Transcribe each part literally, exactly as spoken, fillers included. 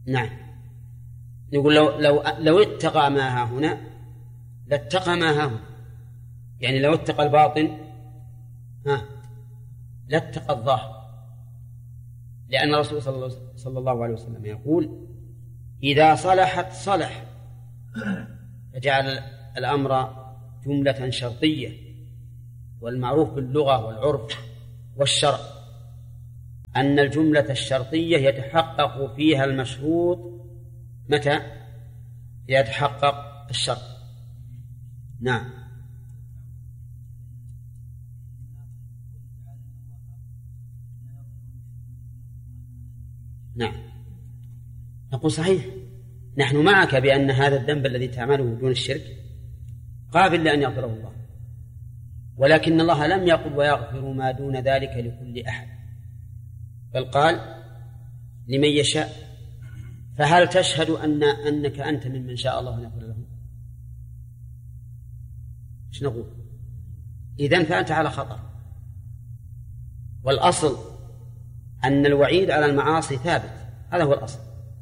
نعم، يقول لو لو لو اتقى ما ها هنا لاتقى ما ها هنا، يعني لو اتقى الباطن ها لاتقى الظاهر، لأن الرسول صلى الله عليه وسلم يقول إذا صلحت صلح، فجعل الأمر جملة شرطية. والمعروف باللغة والعرف والشرع أن الجملة الشرطية يتحقق فيها المشروط متى يتحقق الشرط. نعم. نعم، نقول صحيح، نحن معك بأن هذا الذنب الذي تعمله دون الشرك قابل لأن يغفره الله، ولكن الله لم يقل ويغفر ما دون ذلك لكل أحد، بل قال لمن يشاء. فهل تشهد أن أنك أنت ممن شاء الله أن يغفر له؟ ايش نقول؟ إذن فأنت على خطر. والأصل أن الوعيد على المعاصي ثابت، هذا هو الأصل،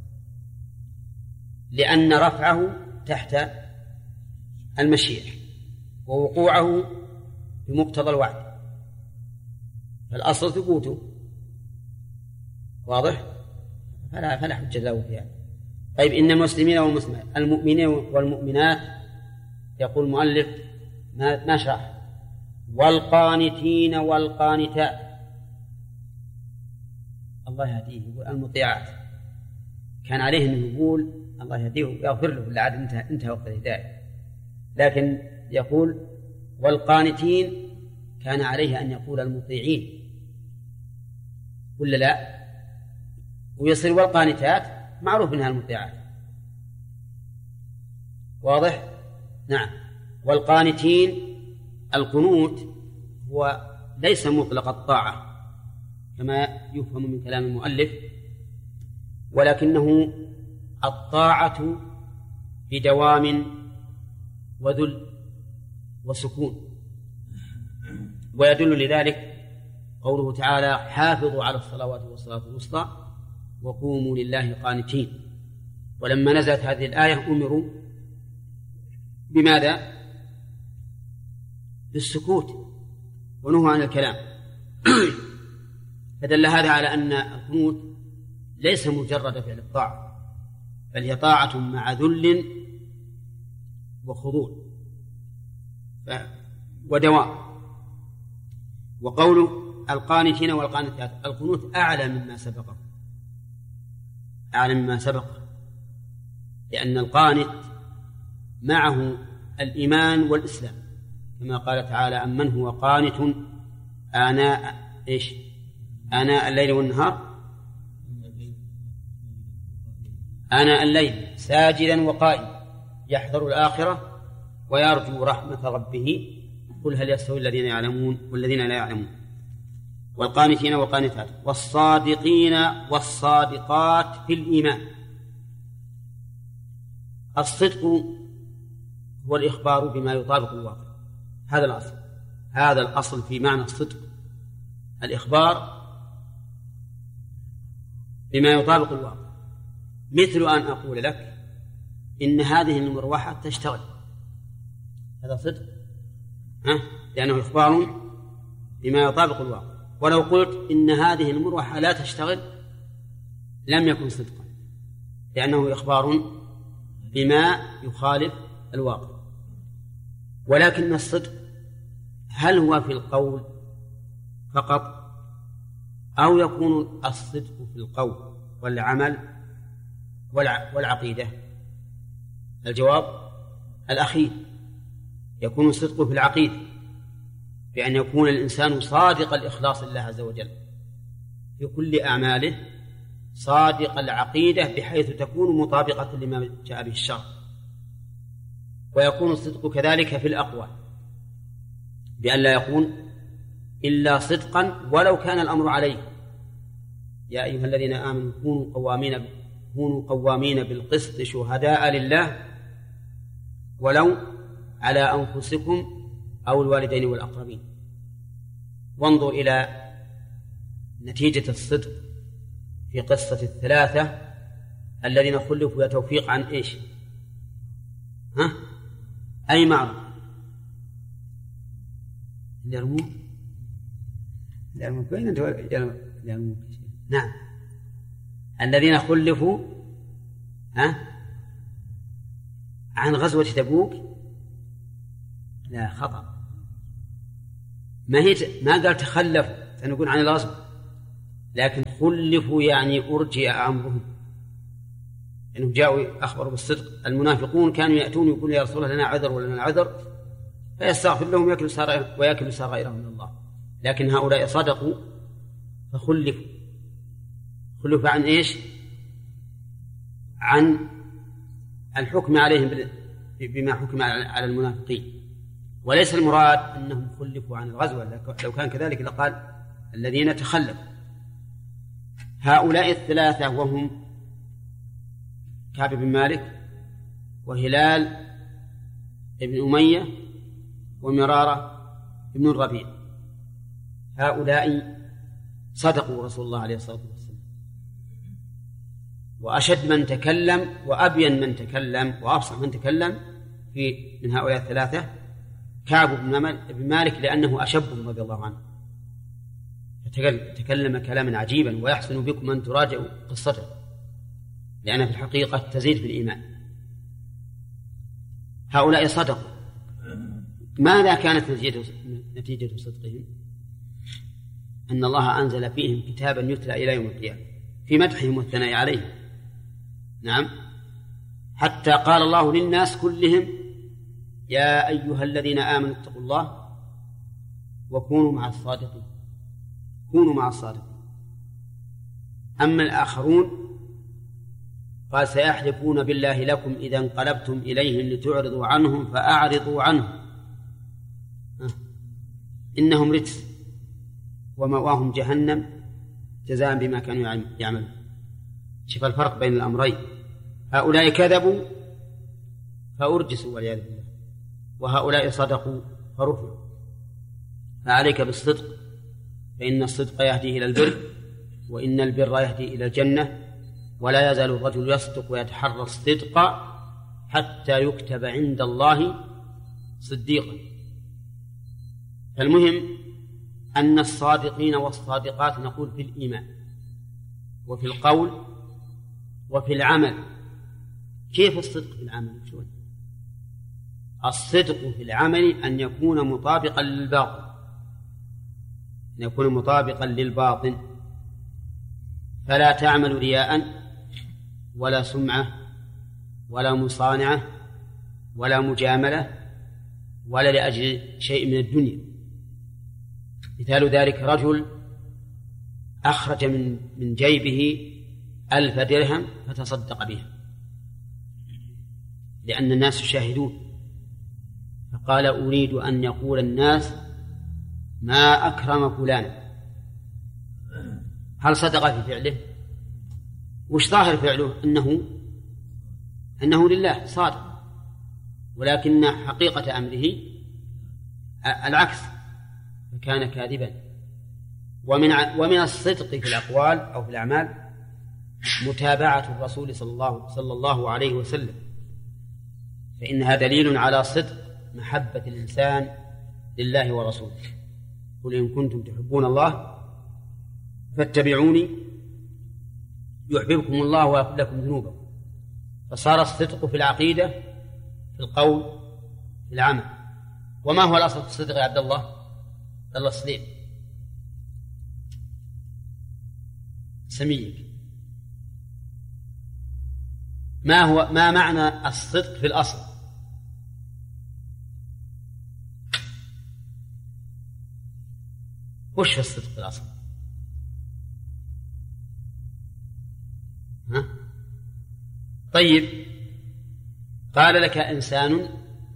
لأن رفعه تحت المشيئة ووقوعه بمقتضى الوعد، فالأصل ثبوته. واضح؟ فلا, فلا حجة له فيها. طيب، إن المسلمين والمسلمات المؤمنين والمؤمنات، يقول المؤلف ما شرح، والقانتين والقانتات، الله يهديه، يقول المطيعات، كان عليه أن يقول الله يهديه ويغفر له، لا عاد انتهى, انتهى وقت الهداية، لكن يقول والقانتين كان عليه أن يقول المطيعين، ولا لا؟ ويصير والقانتات معروف أنها المطيعات. واضح؟ نعم. والقانتين، القنوت هو ليس مطلق الطاعة كما يفهم من كلام المؤلف، ولكنه الطاعة بدوام وذل وسكون. ويدل لذلك قوله تعالى حافظوا على الصلوات والصلاة الوسطى وقوموا لله قانتين. ولما نزلت هذه الآية أمروا بماذا؟ بالسكوت ونهوا عن الكلام. فدل هذا على أن القنوت ليس مجرد فعل الطاعة، بل هي طاعة مع ذل وخضوع ودواء. وقوله القانتين والقانتات، القنوت أعلى مما سبقه، أعلى مما سبقه، لأن القانت معه الإيمان والإسلام، كما قال تعالى أمن هو قانت آناء إيش آناء الليل والنهار آناء الليل ساجدا وقائما يحذر الآخرة ويرجو رحمة ربه قل هل يستوي الذين يعلمون والذين لا يعلمون. والقانتين والقانتات والصادقين والصادقات في الإيمان. الصدق هو الإخبار بما يطابق الواقع، هذا الأصل، هذا الأصل في معنى الصدق، الإخبار بما يطابق الواقع. مثل أن أقول لك إن هذه المروحة تشتغل، هذا صدق، ها؟ لأنه إخبار بما يطابق الواقع. ولو قلت إن هذه المروحة لا تشتغل لم يكن صدقا، لأنه إخبار بما يخالف الواقع. ولكن الصدق هل هو في القول فقط أو يكون الصدق في القول والعمل والعقيدة؟ الجواب الأخير، يكون الصدق في العقيدة، بأن يكون الإنسان صادق الإخلاص لله عز وجل في كل أعماله، صادق العقيدة بحيث تكون مطابقة لما جاء به الشرع. ويكون الصدق كذلك في الأقوال، بأن لا يكون إلا صدقا ولو كان الأمر عليه. يا أيها الذين آمنوا كونوا قوامين كونوا قوامين بالقسط شهداء لله ولو على أنفسكم أو الوالدين والأقربين. وانظر إلى نتيجة الصدق في قصة الثلاثة الذين خلفوا يا توفيق عن إيش؟ ها؟ أي معروف؟ اليرموك اليرموك وين أنت اليرموك؟ نعم، الذين خلفوا ها عن غزوة تبوك. لا، خطأ. ما هي ما قال تخلفوا سنقول عن الغزو، لكن خلفوا يعني أرجئ أمرهم، إنهم جاءوا أخبروا بالصدق. المنافقون كانوا يأتون يقولون يا رسول الله لنا عذر ولنا عذر، فيستغفر لهم ويأكل صغائرهم من الله. لكن هؤلاء صدقوا فخلفوا. خلفوا عن إيش؟ عن الحكم عليهم بما حكم على المنافقين، وليس المراد أنهم خلفوا عن الغزوة. لو كان كذلك لقال الذين تخلفوا. هؤلاء الثلاثة وهم كعب بن مالك وهلال بن أمية ومرارة بن الربيع، هؤلاء صدقوا رسول الله عليه الصلاة والسلام. وأشد من تكلم وأبين من تكلم وأفصح من تكلم في من هؤلاء الثلاثة كعب بن مالك، لأنه أشب رضي الله عنه، تكلم كلاما عجيبا. ويحسن بكم أن تراجعوا قصته، لأن في الحقيقة تزيد في الإيمان. هؤلاء صدقوا. ماذا كانت نتيجة صدقهم؟ أن الله أنزل فيهم كتابا يتلى إلى يوم القيامة في مدحهم والثناء عليهم. نعم، حتى قال الله للناس كلهم يا أيها الذين آمنوا اتقوا الله وكونوا مع الصادقين. كونوا مع الصادقين. أما الآخرون قال سيحلفون بالله لكم إذا انقلبتم إليهم لتعرضوا عنهم فأعرضوا عنهم إنهم رجس ومأواهم جهنم جزاء بما كانوا يعملون. شوف الفرق بين الأمرين. هؤلاء كذبوا فأرجسوا والعياذ بالله، وهؤلاء صدقوا فرفعوا. فعليك بالصدق، فإن الصدق يهدي إلى البر، وإن البر يهدي إلى الجنة. ولا يزال الرجل يصدق ويتحرى الصدق حتى يكتب عند الله صديقا. فالمهم أن الصادقين والصادقات نقول في الإيمان وفي القول وفي العمل. كيف الصدق في العمل؟ شوي. الصدق في العمل أن يكون مطابقا للباطن، أن يكون مطابقا للباطن، فلا تعمل رياء ولا سمعة ولا مصانعة ولا مجاملة ولا لأجل شيء من الدنيا. مثال ذلك رجل أخرج من من جيبه ألف درهم فتصدق بها لأن الناس يشاهدون، فقال أريد أن يقول الناس ما أكرم فلانا. هل صدق في فعله؟ وش ظاهر فعله؟ أنه أنه لله صادق، ولكن حقيقة أمره العكس، فكان كاذبا. ومن ومن الصدق في الأقوال أو في الأعمال متابعة الرسول صلى الله صلى الله عليه وسلم، فإنها دليل على صدق محبة الإنسان لله ورسوله. قل إن كنتم تحبون الله فاتبعوني يحببكم الله ويغفر لكم ذنوبكم. فصار الصدق في العقيدة، في القول، في العمل. وما هو الأصل في الصدق يا عبد الله؟ عبد الله السليم سميك، ما هو ما معنى الصدق في الأصل؟ وش في الصدق في الأصل؟ ها؟ طيب، قال لك إنسان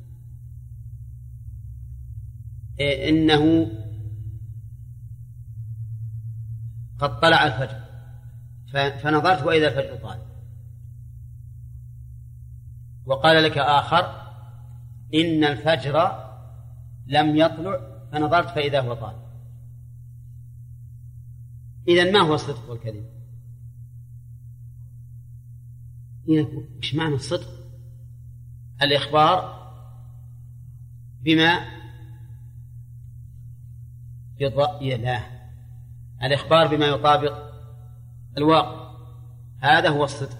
إيه إنه قد طلع الفجر فنظرت وإذا الفجر طالع، وقال لك آخر إن الفجر لم يطلع فنظرت فإذا هو طالع. إذن ما هو الصدق والكذب؟ إيش معنى الصدق؟ الإخبار بما يض... لا الإخبار بما يطابق الواقع، هذا هو الصدق.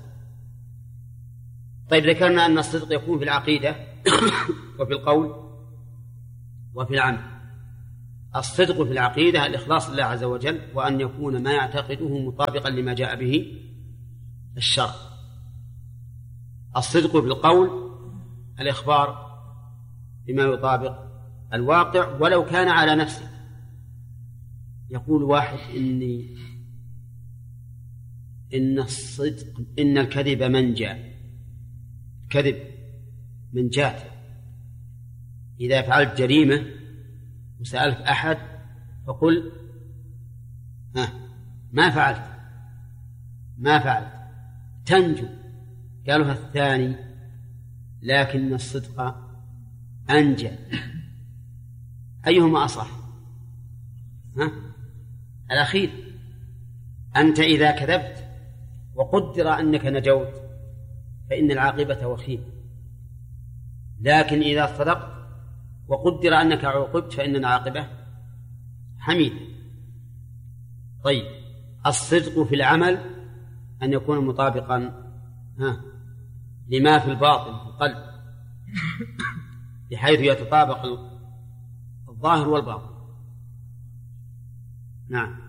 طيب ذكرنا أن الصدق يكون في العقيدة وفي القول وفي العمل. الصدق في العقيدة الإخلاص لله عز وجل، وأن يكون ما يعتقده مطابقا لما جاء به الشرع. الصدق في القول الإخبار بما يطابق الواقع ولو كان على نفسه. يقول واحد إني إن الصدق إن الكذب منجا، كذب منجات. إذا فعلت جريمة وسألك أحد فقل ها ما فعلت ما فعلت تنجو. قالها الثاني لكن الصدق أنجى، أيهما أصح؟ ها؟ الأخير. أنت إذا كذبت وقدر أنك نجوت فإن العاقبة وخيم، لكن إذا صدقت وقدر أنك عوقبت فإن العاقبة حميد. طيب الصدق في العمل أن يكون مطابقا ها لما في الباطن في القلب، بحيث يتطابق الظاهر والباطن. نعم.